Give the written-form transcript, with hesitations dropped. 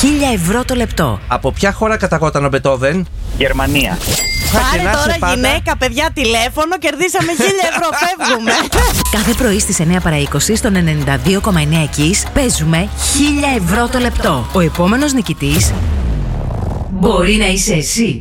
ευρώ το λεπτό. Από ποια χώρα καταγόταν ο Μπετόβεν? Γερμανία. Πάρε τώρα γυναίκα, παιδιά, τηλέφωνο, κερδίσαμε 1.000 ευρώ, φεύγουμε. Κάθε πρωί στις 9 παρά 20 στον 92,9 Kiss παίζουμε 1.000 ευρώ το λεπτό. Ο επόμενος νικητής μπορεί να είσαι εσύ.